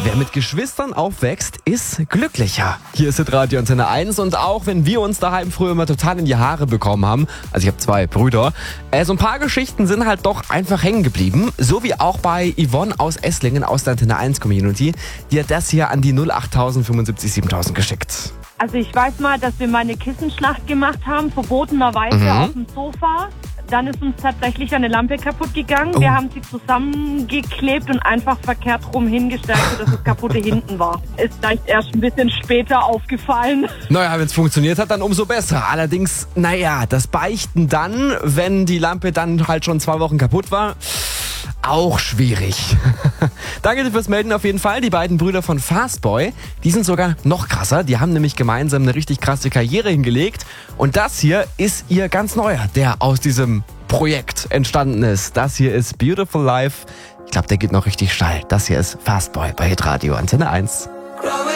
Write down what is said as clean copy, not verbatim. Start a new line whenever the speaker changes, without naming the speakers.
Wer mit Geschwistern aufwächst, ist glücklicher. Hier ist Hitradio Antenne 1 und auch wenn wir uns daheim früher immer total in die Haare bekommen haben, also ich habe 2 Brüder, so ein paar Geschichten sind halt doch einfach hängen geblieben. So wie auch bei Yvonne aus Esslingen aus der Antenne 1 Community. Die hat das hier an die 08000 75 7000 geschickt.
Also ich weiß mal, dass wir mal eine Kissenschlacht gemacht haben, verbotenerweise auf dem Sofa. Dann ist uns tatsächlich eine Lampe kaputt gegangen. Wir haben sie zusammengeklebt und einfach verkehrt rum hingestellt, sodass das kaputte hinten war. Ist vielleicht erst ein bisschen später aufgefallen.
Naja, wenn es funktioniert hat, dann umso besser. Allerdings, das Beichten dann, wenn die Lampe dann halt schon 2 Wochen kaputt war, auch schwierig. Danke dir fürs Melden auf jeden Fall. Die beiden Brüder von Fastboy, die sind sogar noch krasser. Die haben nämlich gemeinsam eine richtig krasse Karriere hingelegt. Und das hier ist ihr ganz neuer, der aus diesem Projekt entstanden ist. Das hier ist Beautiful Life. Ich glaube, der geht noch richtig steil. Das hier ist Fastboy bei Hitradio Antenne 1.